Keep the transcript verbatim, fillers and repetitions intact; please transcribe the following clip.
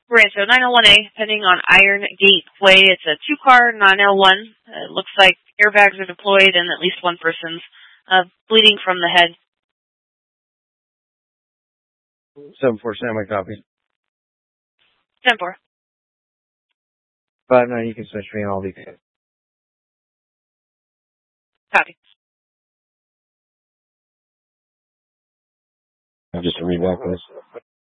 Rancho, nine oh one A, heading on Iron Gate Way. It's a two-car nine oh one. Uh, it looks like airbags are deployed and at least one person's uh, bleeding from the head. seven four, stand by, copy. ten four. five nine, you can switch me and I'll be good. Copy. I'll just read back this.